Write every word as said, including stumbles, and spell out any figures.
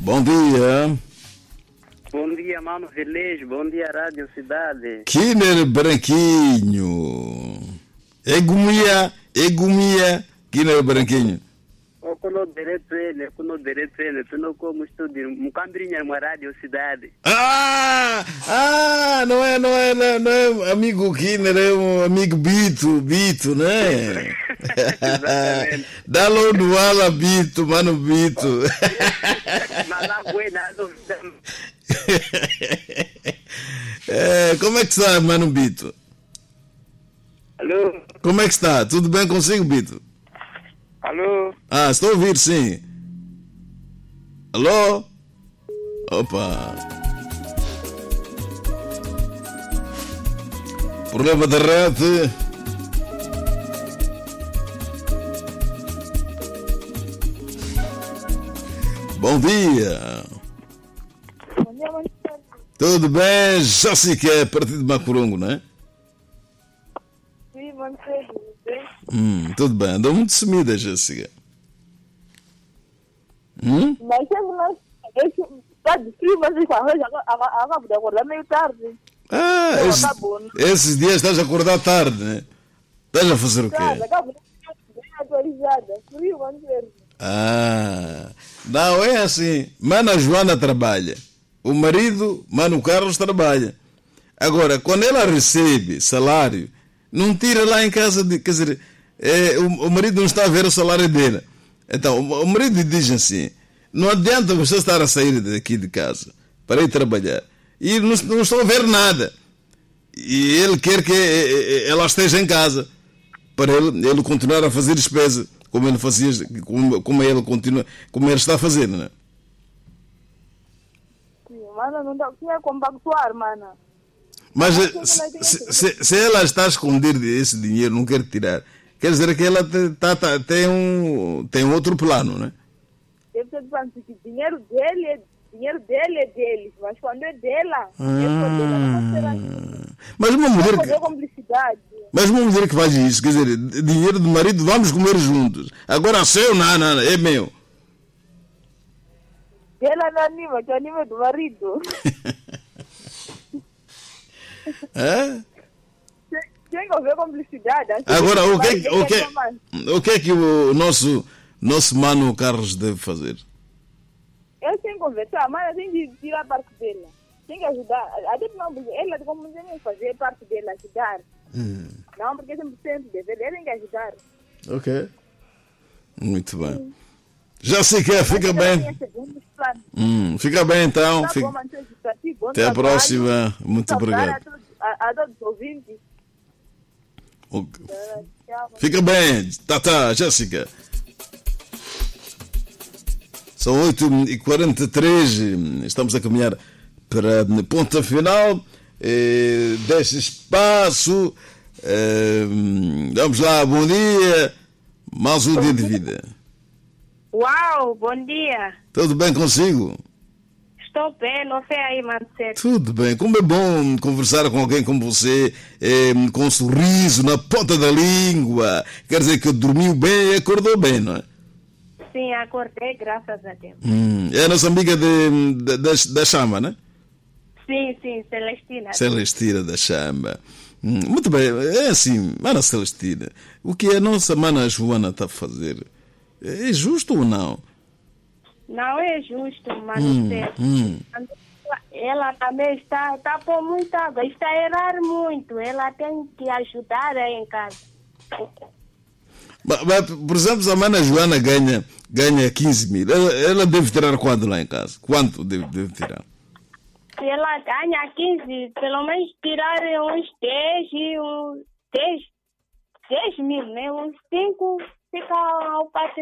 Bom dia. Bom dia, Mano Velejo. Bom dia, Rádio Cidade. Kiner Branquinho. Egumia, Egumia, Kiner Branquinho. O kuno direto ele, kuno direto ele. Tu não como estúdio, mucambrinha uma Rádio Cidade. Ah, ah, não é, não é, não é, não é amigo Kiner, é um amigo Bito, Bito, né? Exatamente. Dá logo no ala Bito, mano Bito. Mas a buena, não. É, como é que está, mano Bito? Alô? Como é que está? Tudo bem consigo, Bito? Alô? Ah, estou a ouvir, sim. Alô? Opa. Problema da rede. Bom dia. Bom dia, bom dia. Tudo bem? Já sei que é a partir de Macurongo, não é? Sim, bom dia. Bem? Hum, tudo bem. Andou muito sumida, Jéssica. Hum? Mas sempre nós. Está de frio, mas isso arroz acaba de acordar meio tarde. Ah, Não, esses, tá bom, né? esses dias estás a acordar tarde, né? Estás a fazer o quê? Tarde, acaba de bem atualizada. Frio, bom dia. Ah, não, é assim. Mana Joana trabalha. O marido, Mano Carlos, trabalha. Agora, quando ela recebe salário, não tira lá em casa, de, quer dizer, é, o, o marido não está a ver o salário dele. Então, o, o marido diz assim, não adianta você estar a sair daqui de casa para ir trabalhar e não, não estão a ver nada. E ele quer que ela esteja em casa para ele, ele continuar a fazer despesa como ele fazia, como, como ele continua, como ele está fazendo, né? Sim, mano, não dá tinha compactuar, mano. Mas se, se, se ela está a esconder esse dinheiro, não quer tirar, quer dizer que ela te, tá, tá, tem, um, tem um outro plano, né? Deve ser que o dinheiro dele é dinheiro dele é deles, mas quando é dela, Ah, é dela, não será assim. mas uma mulher Não fazer que, complicidade. mas uma mulher que faz isso, quer dizer, dinheiro do marido, vamos comer juntos. Agora seu, não, não, é meu. Dela não anima, que anima é do marido. É? Tem que haver complicidade. Acho Agora, o que, vai é que- ver o, que, é mais. o que é que o nosso, nosso mano Carlos deve fazer? Eu tenho que conversar, mas tem que tirar a parte dela. Tem que ajudar. Até que não, porque ela, como tem que fazer parte dela, ajudar. Hum. Não, porque cem por cento dever, ele tem que ajudar. Ok. Muito bem. Já sei que é, fica Ela bem. tem segundos planos. Hum, fica bem então. Tá Fica- bom, manter a ti, bom Até a trabalho. próxima. Muito Saudade obrigado. A todos, a, a todos os ouvintes. O- Tchau. Fica bem, tá, tá, Jéssica. São oito e quarenta e três, estamos a caminhar para a ponta final eh, deste espaço. Eh, vamos lá, bom dia. Mais um dia de vida. Uau, bom dia. Tudo bem consigo? Estou bem, não sei aí, Marcelo. Tudo bem. Como é bom conversar com alguém como você, eh, com um sorriso na ponta da língua. Quer dizer que dormiu bem e acordou bem, não é? Sim, acordei, graças a Deus. Hum, é a nossa amiga de, de- da, da Chama, né? Sim, sim, Celestina. Celestina da Chama. Hum, muito bem, é assim, Mana Celestina, o que a nossa Mana Joana está a fazer? É justo ou não? Não é justo, Hum, Marcelo. hum. Ela também está, está por muita água, está a errar muito. Ela tem que ajudar aí em casa. Mas, mas, por exemplo, a Mana Joana ganha, ganha quinze mil. Ela, ela deve tirar quanto lá em casa? Quanto deve, deve tirar? Se ela ganha quinze, pelo menos tirar uns dez, e uns dez, dez mil, né? Uns cinco fica ao passe